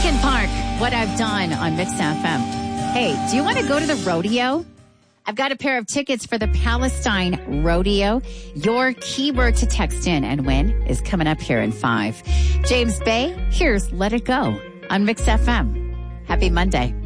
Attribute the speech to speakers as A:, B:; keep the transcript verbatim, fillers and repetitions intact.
A: Lincoln Park, What I've Done on Mix F M. Hey, do you want to go to the rodeo? I've got a pair of tickets for the Palestine Rodeo. Your keyword to text in and win is coming up here in five. James Bay, here's Let It Go on Mix F M. Happy Monday.